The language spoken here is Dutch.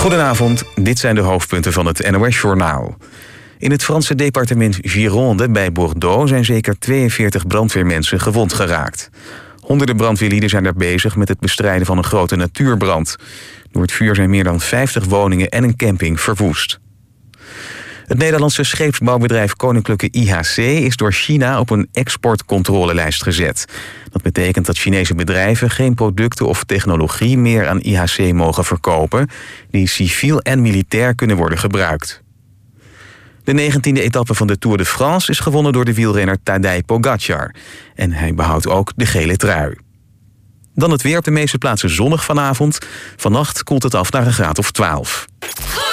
Goedenavond, dit zijn de hoofdpunten van het NOS-journaal. In het Franse departement Gironde bij Bordeaux zijn zeker 42 brandweermensen gewond geraakt. Honderden brandweerlieden zijn daar bezig met het bestrijden van een grote natuurbrand. Door het vuur zijn meer dan 50 woningen en een camping verwoest. Het Nederlandse scheepsbouwbedrijf Koninklijke IHC is door China op een exportcontrolelijst gezet. Dat betekent dat Chinese bedrijven geen producten of technologie meer aan IHC mogen verkopen die civiel en militair kunnen worden gebruikt. De 19e etappe van de Tour de France is gewonnen door de wielrenner Tadej Pogačar. En hij behoudt ook de gele trui. Dan het weer, op de meeste plaatsen zonnig vanavond. Vannacht koelt het af naar een graad of 12.